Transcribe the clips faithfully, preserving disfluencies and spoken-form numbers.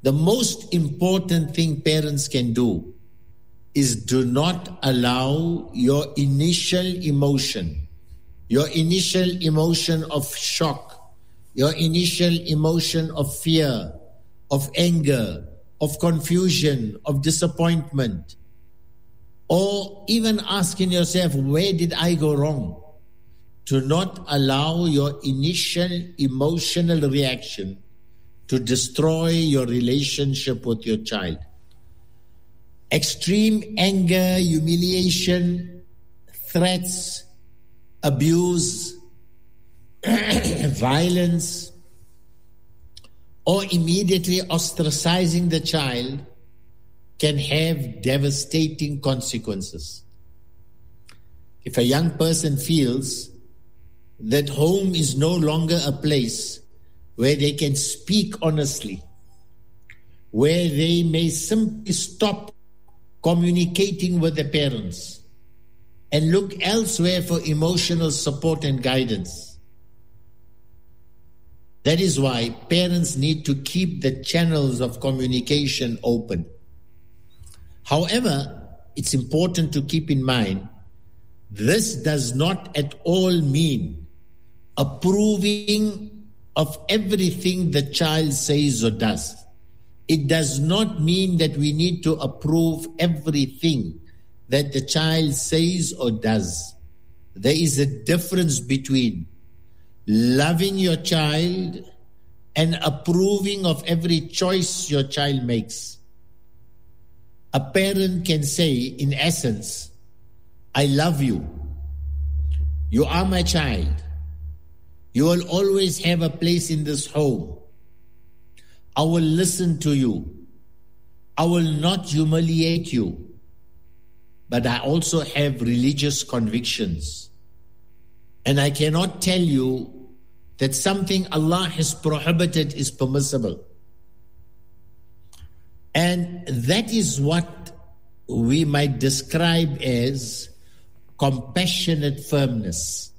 The most important thing parents can do is do not allow your initial emotion, your initial emotion of shock, your initial emotion of fear, of anger, of confusion, of disappointment, or even asking yourself, where did I go wrong? To not allow your initial emotional reaction to destroy your relationship with your child. Extreme anger, humiliation, threats, abuse, violence, or immediately ostracizing the child can have devastating consequences. If a young person feels that home is no longer a place where they can speak honestly, where they may simply stop communicating with their parents and look elsewhere for emotional support and guidance. That is why parents need to keep the channels of communication open. However, it's important to keep in mind, this does not at all mean approving of everything the child says or does. It does not mean that we need to approve everything that the child says or does. There is a difference between loving your child and approving of every choice your child makes. A parent can say, in essence, I love you. You are my child. You will always have a place in this home. I will listen to you. I will not humiliate you. But I also have religious convictions. And I cannot tell you that something Allah has prohibited is permissible. And that is what we might describe as compassionate firmness.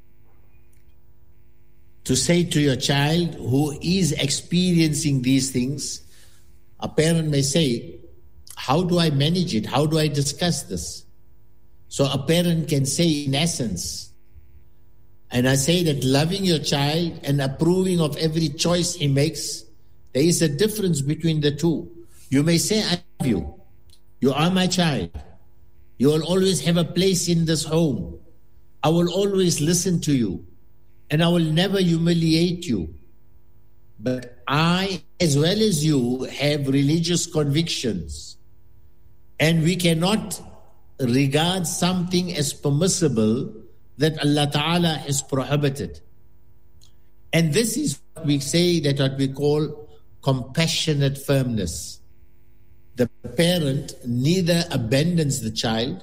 To say to your child who is experiencing these things, a parent may say, how do I manage it? How do I discuss this? So a parent can say, in essence, and I say that loving your child and approving of every choice he makes, there is a difference between the two. You may say, I love you. You are my child. You will always have a place in this home. I will always listen to you. And I will never humiliate you. But I, as well as you, have religious convictions. And we cannot regard something as permissible that Allah Ta'ala has prohibited. And this is what we say, that what we call compassionate firmness. The parent neither abandons the child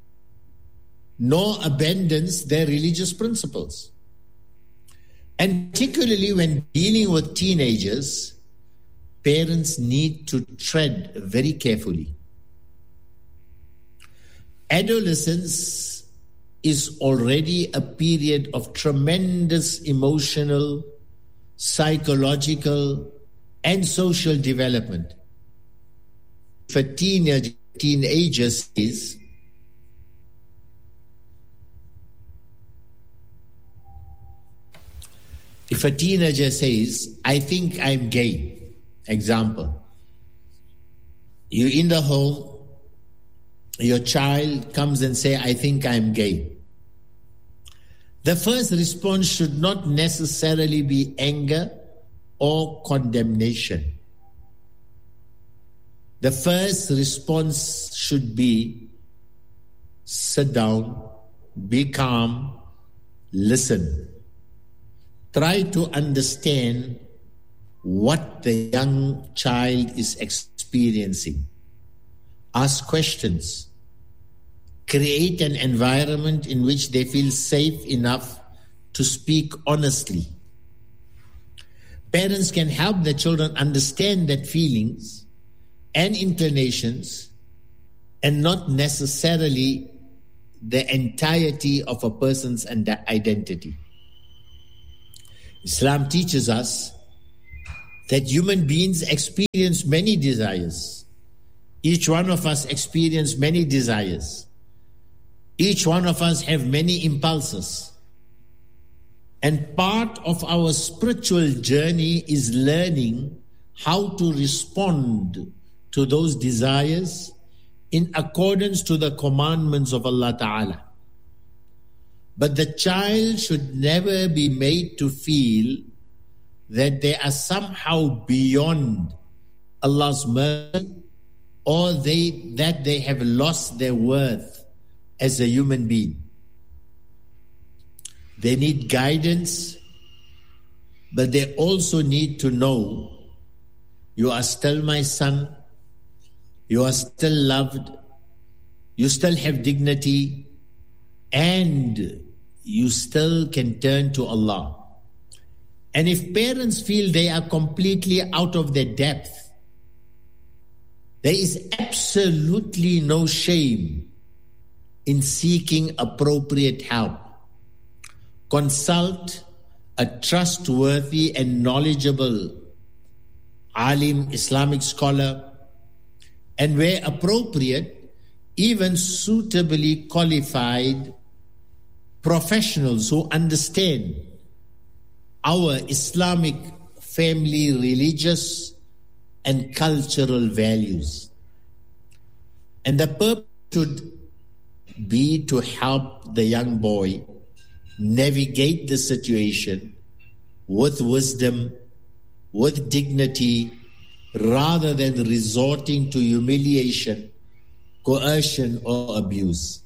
nor abandons their religious principles. And particularly when dealing with teenagers, parents need to tread very carefully. Adolescence is already a period of tremendous emotional, psychological, and social development. If a teenager, teenager is If a teenager says, I think I'm gay, example, you're in the home, your child comes and say, I think I'm gay. The first response should not necessarily be anger or condemnation. The first response should be, sit down, be calm, listen. Try to understand what the young child is experiencing. Ask questions. Create an environment in which they feel safe enough to speak honestly. Parents can help their children understand that feelings and inclinations, and not necessarily the entirety of a person's identity. Islam teaches us that human beings experience many desires. Each one of us experience many desires. Each one of us have many impulses. And part of our spiritual journey is learning how to respond to those desires in accordance to the commandments of Allah Ta'ala. But the child should never be made to feel that they are somehow beyond Allah's mercy, or they that they have lost their worth as a human being. They need guidance, but they also need to know, you are still my son, you are still loved, you still have dignity, and you still can turn to Allah. And if parents feel they are completely out of their depth, there is absolutely no shame in seeking appropriate help. Consult a trustworthy and knowledgeable alim, Islamic scholar, and where appropriate, even suitably qualified professionals who understand our Islamic family, religious and cultural values. And the purpose should be to help the young boy navigate the situation with wisdom, with dignity, rather than resorting to humiliation, coercion, or abuse.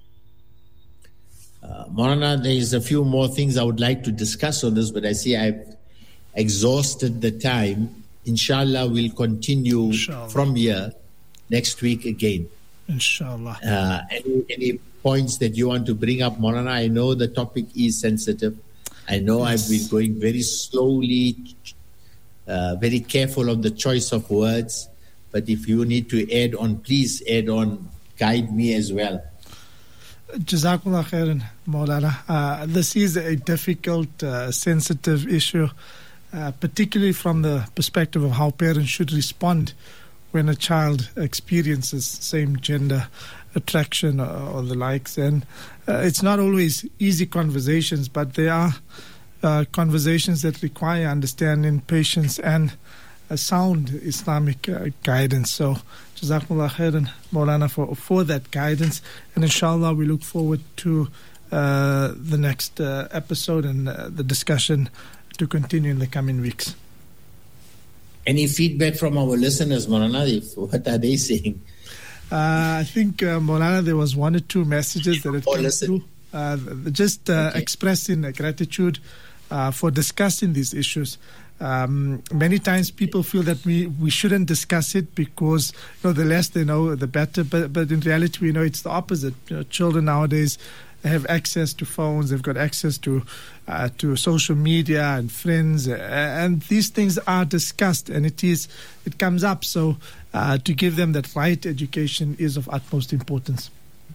Uh, Maulana, there is a few more things I would like to discuss on this, but I see I've exhausted the time. Inshallah, we'll continue Inshallah. From here next week again. Inshallah. Uh, any, any points that you want to bring up, Maulana? I know the topic is sensitive. I know yes. I've been going very slowly, uh, very careful of the choice of words. But if you need to add on, please add on, guide me as well. Jazakallah khairan, Maulana. Uh, this is a difficult, uh, sensitive issue, uh, particularly from the perspective of how parents should respond when a child experiences same-gender attraction or, or the likes. And uh, it's not always easy conversations, but there are uh, conversations that require understanding, patience, and a sound Islamic uh, guidance. So, Jazakumullah khairan, Maulana, for, for that guidance. And inshallah, we look forward to uh, the next uh, episode and uh, the discussion to continue in the coming weeks. Any feedback from our listeners, Maulana? What are they saying? Uh, I think, uh, Maulana, there was one or two messages that had oh, come listen. through. Uh, just uh, okay. expressing uh, gratitude uh, for discussing these issues. Um, many times people feel that we, we shouldn't discuss it because, you know, the less they know, the better. But but in reality, we know it's the opposite. You know, children nowadays have access to phones, they've got access to uh, to social media and friends, uh, and these things are discussed, and it is it comes up. So uh, to give them that right education is of utmost importance.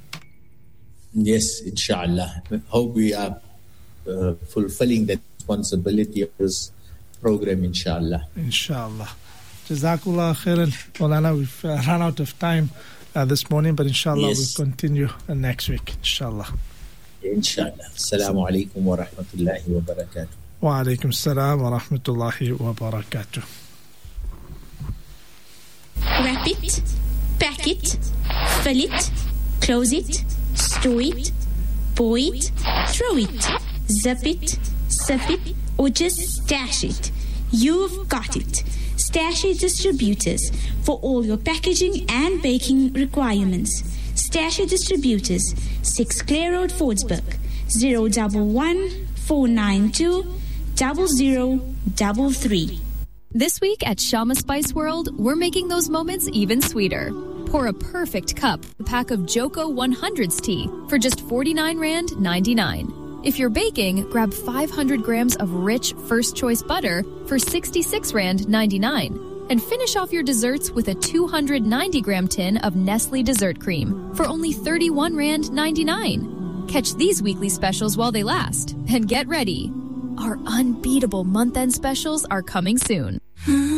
Yes, inshallah. I hope we are uh, fulfilling that responsibility of this program, inshallah. Inshallah. Jazakallah khairan. Maulana, we've uh, run out of time uh, this morning, but inshallah yes. we'll continue uh, next week, inshallah. Inshallah. Assalamu alaikum wa rahmatullahi wa barakatuh. Wa alaikum assalam wa rahmatullahi wa barakatuh. Wrap it, pack it, fill it, close it, store it, pour it, throw it, zip it, sip it, or just stash it. You've got it. Stash-it Distributors for all your packaging and baking requirements. Stash-it Distributors, six Clare Road, Fordsburg, zero one one, four nine two, zero zero three three. This week at Shama Spice World, we're making those moments even sweeter. Pour a perfect cup, a pack of Joko one hundreds tea for just forty-nine rand ninety-nine. If you're baking, grab five hundred grams of rich first choice butter for sixty-six rand ninety-nine. And finish off your desserts with a two hundred ninety gram tin of Nestle dessert cream for only thirty-one rand ninety-nine. Catch these weekly specials while they last. And get ready. Our unbeatable month-end specials are coming soon.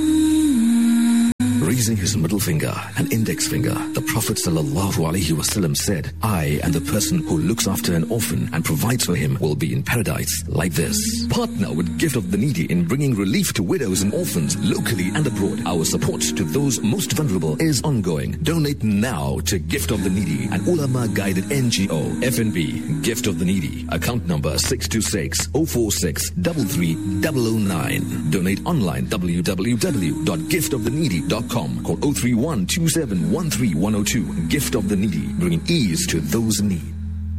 raising his middle finger and index finger, the Prophet ﷺ said, I and the person who looks after an orphan and provides for him will be in paradise like this. Partner with Gift of the Needy in bringing relief to widows and orphans locally and abroad. Our support to those most vulnerable is ongoing. Donate now to Gift of the Needy, an Ulama guided N G O. F N B, Gift of the Needy. Account number six two six, zero four six, three three zero zero nine. Donate online w w w dot gift of the needy dot com. Call zero three one, two seven one three one zero two. Gift of the Needy, bringing ease to those in need.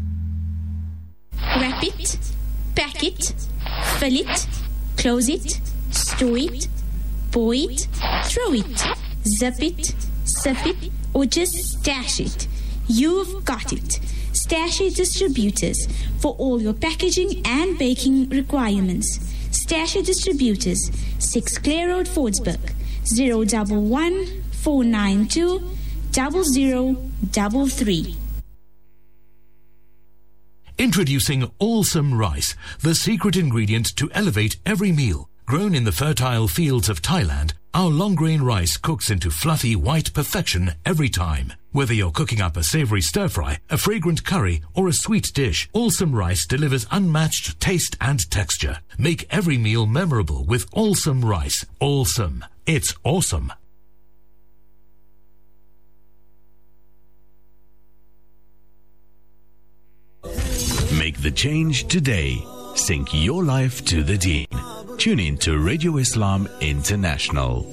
Wrap it, pack it, fill it, close it, store it, pour it, throw it, zip it, sip it, or just stash it. You've got it. Stash-it Distributors for all your packaging and baking requirements. Stash-it Distributors, six Clare Road, Fordsburg, zero one one, four nine two, zero zero three three. Introducing Allsome Rice, the secret ingredient to elevate every meal. Grown in the fertile fields of Thailand, our long-grain rice cooks into fluffy white perfection every time. Whether you're cooking up a savory stir-fry, a fragrant curry, or a sweet dish, Allsome Rice delivers unmatched taste and texture. Make every meal memorable with Allsome Rice. Allsome. It's awesome. Make the change today. Sync your life to the deen. Tune in to Radio Islam International.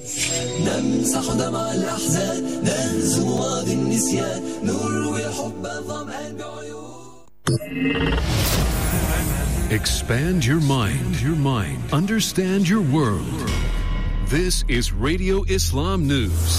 Expand your mind, your mind. Understand your world. This is Radio Islam News.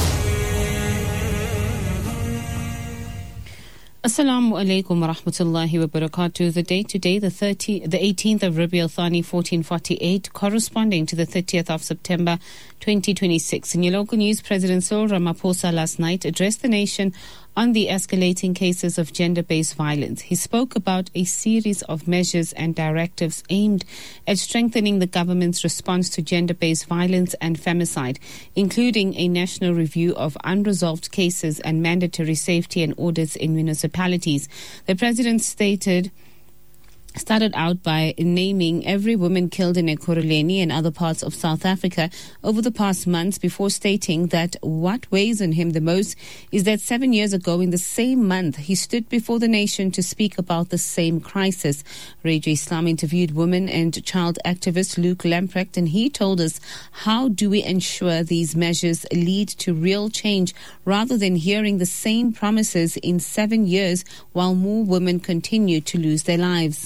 Assalamu alaikum wa rahmatullahi wa barakatuh. The date today, the thirty, the eighteenth of Rabi al-Thani, fourteen forty-eight, corresponding to the thirtieth of September, twenty twenty-six. In your local news, President Cyril Ramaphosa last night addressed the nation on the escalating cases of gender-based violence. He spoke about a series of measures and directives aimed at strengthening the government's response to gender-based violence and femicide, including a national review of unresolved cases and mandatory safety and audits in municipalities. The president stated started out by naming every woman killed in Ekurhuleni and other parts of South Africa over the past months, before stating that what weighs on him the most is that seven years ago in the same month he stood before the nation to speak about the same crisis. Radio Islam interviewed woman and child activist Luke Lamprecht, and he told us, how do we ensure these measures lead to real change rather than hearing the same promises in seven years while more women continue to lose their lives?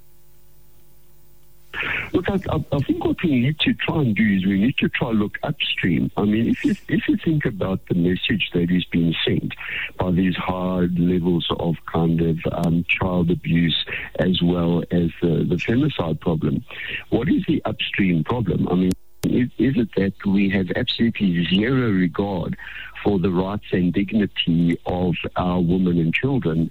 Look, I, I think what we need to try and do is we need to try and look upstream. I mean, if you, if you think about the message that is being sent by these high levels of kind of um, child abuse as well as the, the femicide problem, what is the upstream problem? I mean, is, is it that we have absolutely zero regard for the rights and dignity of our women and children?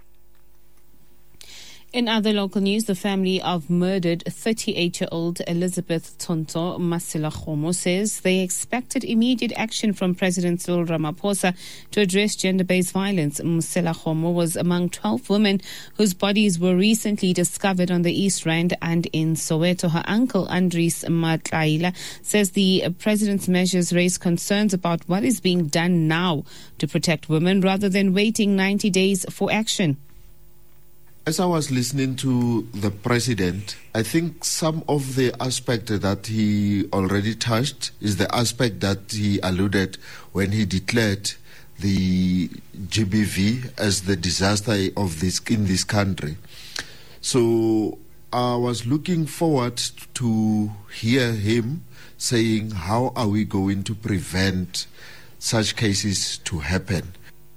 In other local news, the family of murdered thirty-eight-year-old Elizabeth Tonto Masilakhomo says they expected immediate action from President Cyril Ramaphosa to address gender-based violence. Masilakhomo was among twelve women whose bodies were recently discovered on the East Rand and in Soweto. Her uncle, Andries Matlaila, says the president's measures raise concerns about what is being done now to protect women rather than waiting ninety days for action. As I was listening to the president, I think some of the aspect that he already touched is the aspect that he alluded when he declared the G B V as the disaster of this in this country. So I was looking forward to hear him saying, how are we going to prevent such cases to happen?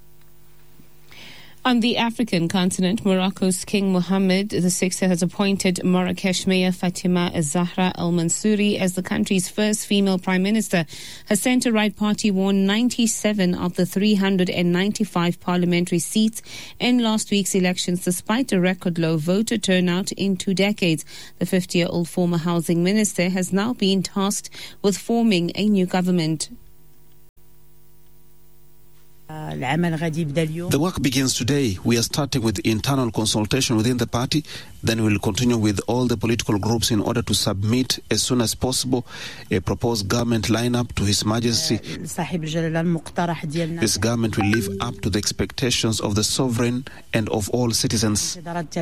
On the African continent, Morocco's King Mohammed the sixth has appointed Marrakesh Mayor Fatima Zahra Al Mansouri as the country's first female prime minister. Her centre-right party won ninety-seven of the three hundred ninety-five parliamentary seats in last week's elections, despite a record low voter turnout in two decades. The fifty-year-old former housing minister has now been tasked with forming a new government. The work begins today. We are starting with internal consultation within the party. Then we will continue with all the political groups in order to submit as soon as possible a proposed government lineup to His Majesty. This government will live up to the expectations of the sovereign and of all citizens.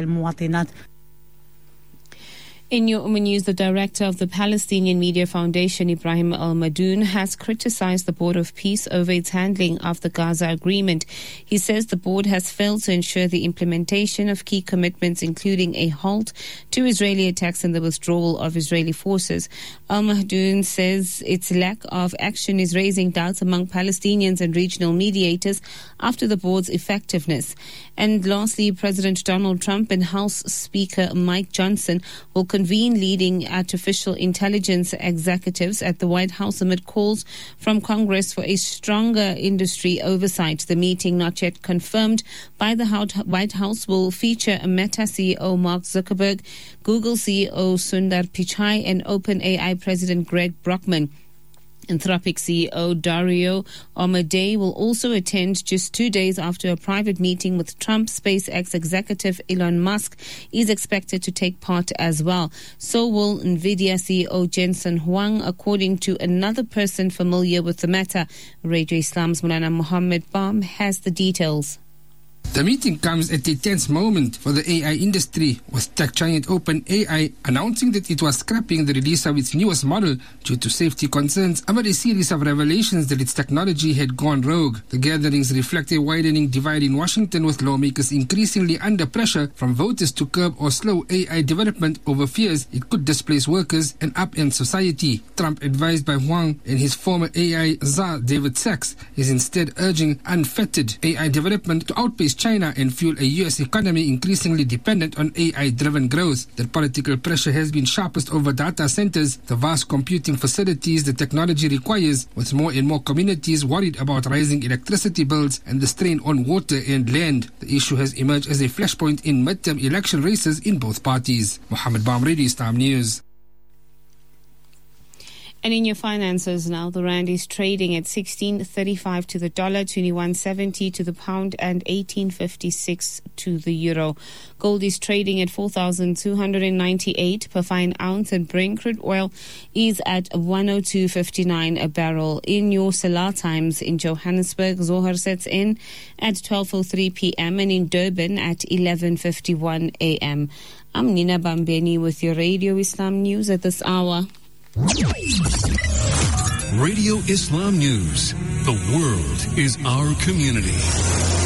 In your Umm News, the director of the Palestinian Media Foundation, Ibrahim Al-Madoun, has criticized the Board of Peace over its handling of the Gaza agreement. He says the board has failed to ensure the implementation of key commitments, including a halt to Israeli attacks and the withdrawal of Israeli forces. Al-Madoun says its lack of action is raising doubts among Palestinians and regional mediators after the board's effectiveness. And lastly, President Donald Trump and House Speaker Mike Johnson will convene leading artificial intelligence executives at the White House amid calls from Congress for a stronger industry oversight. The meeting, not yet confirmed by the White House, will feature Meta C E O Mark Zuckerberg, Google C E O Sundar Pichai, and OpenAI President Greg Brockman. Anthropic C E O Dario Amodei will also attend just two days after a private meeting with Trump. SpaceX executive Elon Musk is expected to take part as well. So will NVIDIA C E O Jensen Huang, according to another person familiar with the matter. Radio Islam's Mulana Mohammed Baum has the details. The meeting comes at a tense moment for the A I industry, with tech giant OpenAI announcing that it was scrapping the release of its newest model due to safety concerns amid a series of revelations that its technology had gone rogue. The gatherings reflect a widening divide in Washington, with lawmakers increasingly under pressure from voters to curb or slow A I development over fears it could displace workers and upend society. Trump, advised by Huang and his former A I czar David Sachs, is instead urging unfettered A I development to outpace China and fuel a U S economy increasingly dependent on A I-driven growth. The political pressure has been sharpest over data centers, the vast computing facilities the technology requires, with more and more communities worried about rising electricity bills and the strain on water and land. The issue has emerged as a flashpoint in midterm election races in both parties. Mohammed Baum, Radio Islam News. And in your finances now, the rand is trading at sixteen thirty-five to the dollar, twenty-one seventy to the pound, and eighteen fifty-six to the euro. Gold is trading at four thousand two hundred ninety-eight per fine ounce, and Brent crude oil is at one oh two fifty-nine a barrel. In your Salah times in Johannesburg, Zohar sets in at twelve oh three p.m. and in Durban at eleven fifty-one a.m. I'm Nina Bambeni with your Radio Islam News at this hour. Radio Islam News. The world is our community.